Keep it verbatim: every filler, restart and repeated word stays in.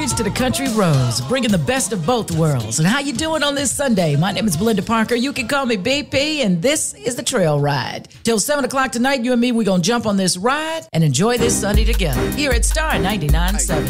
streets to the country roads, bringing the best of both worlds. And how you doing on this Sunday? My name is Belinda Parker. You can call me B P, and this is the Trail Ride. Till seven o'clock tonight, you and me, we're going to jump on this ride and enjoy this Sunday together here at Star ninety-nine point seven.